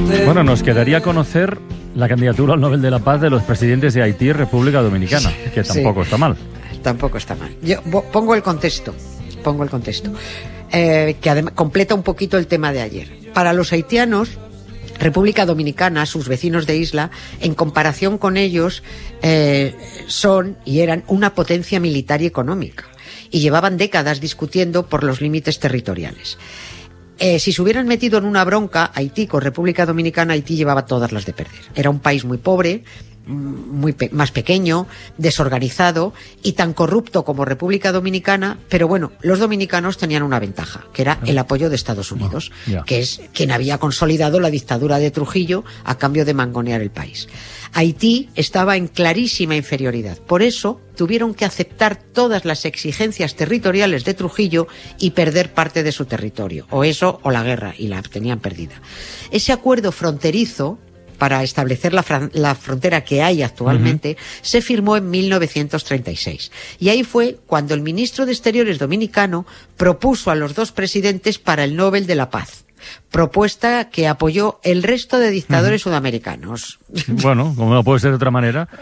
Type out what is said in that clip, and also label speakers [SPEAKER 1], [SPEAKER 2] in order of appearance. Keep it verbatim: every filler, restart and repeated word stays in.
[SPEAKER 1] Bueno, nos quedaría conocer la candidatura al Nobel de la Paz de los presidentes de Haití y República Dominicana, que tampoco sí, está mal.
[SPEAKER 2] Tampoco está mal. Yo pongo el contexto, pongo el contexto, eh, que además completa un poquito el tema de ayer. Para los haitianos, República Dominicana, sus vecinos de isla, en comparación con ellos, eh, son y eran una potencia militar y económica, y llevaban décadas discutiendo por los límites territoriales. Eh, si se hubieran metido en una bronca, Haití con República Dominicana, Haití llevaba todas las de perder. Era un país muy pobre, muy pe- más pequeño, desorganizado y tan corrupto como República Dominicana, pero bueno, los dominicanos tenían una ventaja, que era el apoyo de Estados Unidos,
[SPEAKER 1] no, yeah.
[SPEAKER 2] que es quien había consolidado la dictadura de Trujillo a cambio de mangonear el país. Haití estaba en clarísima inferioridad, por eso tuvieron que aceptar todas las exigencias territoriales de Trujillo y perder parte de su territorio, o eso o la guerra, y la tenían perdida. Ese acuerdo fronterizo para establecer la, fran- la frontera que hay actualmente, uh-huh. se firmó en mil novecientos treinta y seis. Y ahí fue cuando el ministro de Exteriores dominicano propuso a los dos presidentes para el Nobel de la Paz. Propuesta que apoyó el resto de dictadores uh-huh. sudamericanos.
[SPEAKER 1] Bueno, como no puede ser de otra manera.